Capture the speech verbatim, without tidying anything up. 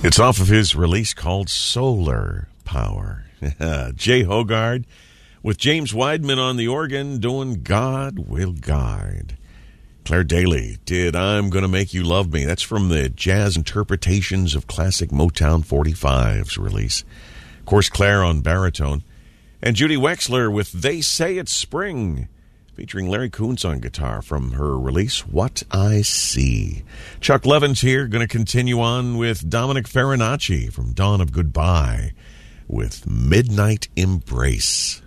It's off of his release called Solar Power. Jay Hogard with James Weidman on the organ doing God Will Guide. Claire Daly did I'm Gonna Make You Love Me. That's from the Jazz Interpretations of Classic Motown forty-fives release. Of course, Claire on baritone. And Judy Wexler with They Say It's Spring, featuring Larry Koontz on guitar from her release, What I See. Chuck Levin's here, going to continue on with Dominic Farinacci from Dawn of Goodbye with Midnight Embrace.